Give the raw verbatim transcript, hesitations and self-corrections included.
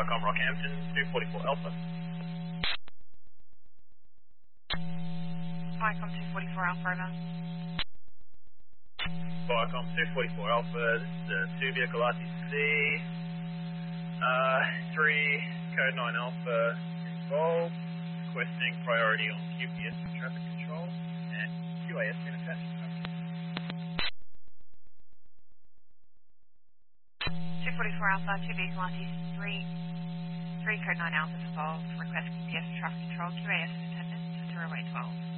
Viacom Rockhampton, two forty-four Alpha. Viacom two forty-four Alpha, over. Viacom two forty-four Alpha, this is the two vehicle R T C, uh, three code nine Alpha involved, requesting priority on Q P S and traffic control, and Q A S been attached. two forty-four Alpha, two vehicle R T C three, three code nine Alpha involved, request Q P S traffic control, Q A S in attendance, zero eight twelve.